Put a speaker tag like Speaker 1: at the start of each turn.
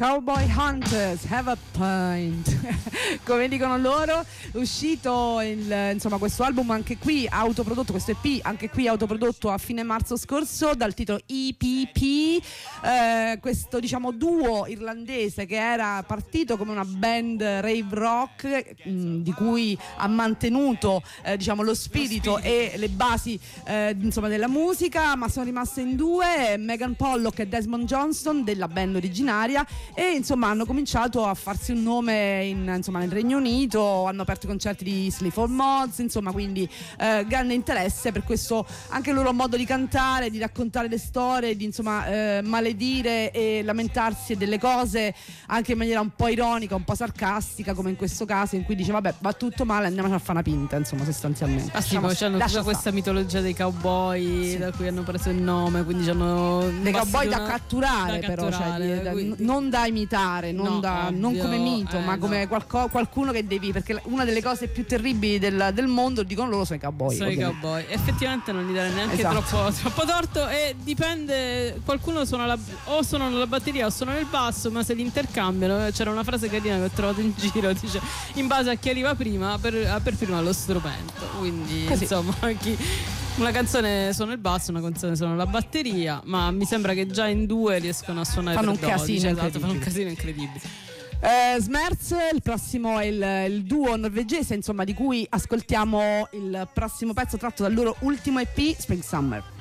Speaker 1: Cowboy Hunters, Have a Pint. Come dicono loro, uscito insomma questo album anche qui autoprodotto, questo EP anche qui autoprodotto a fine marzo scorso dal titolo EPP, questo diciamo duo irlandese che era partito come una band rave rock di cui ha mantenuto diciamo lo spirito e le basi insomma della musica, ma sono rimaste in due, Megan Pollock e Desmond Johnston della band originaria, e insomma hanno cominciato a farsi un nome insomma nel Regno Unito, hanno aperto i concerti di Sleaford Mods, insomma, quindi grande interesse per questo anche il loro modo di cantare, di raccontare le storie, di insomma maledire e lamentarsi delle cose anche in maniera un po' ironica, un po' sarcastica, come in questo caso in cui dice vabbè va tutto male, andiamo a fare una pinta, insomma, sostanzialmente.
Speaker 2: Sì, poi c'hanno tutta questa mitologia dei cowboy, sì, da cui hanno preso il nome, quindi c'hanno
Speaker 1: dei cowboy da catturare, però cioè, non da imitare, non come mito, ma come qualcuno che devi, perché una delle cose più terribili del mondo, dicono loro, sono i cowboy.
Speaker 2: Sono i cowboy. Effettivamente non gli dare neanche troppo torto, e dipende, qualcuno suona o suonano la batteria o suonano il basso, ma se li intercambiano. C'era una frase carina che ho trovato in giro, dice in base a chi arriva prima per prima lo strumento, quindi così. Insomma una canzone suona il basso, una canzone suona la batteria, ma mi sembra che già in due riescono a suonare, fanno un casino incredibile.
Speaker 1: Smerz, il prossimo è il duo norvegese, insomma, di cui ascoltiamo il prossimo pezzo tratto dal loro ultimo EP, Spring Summer.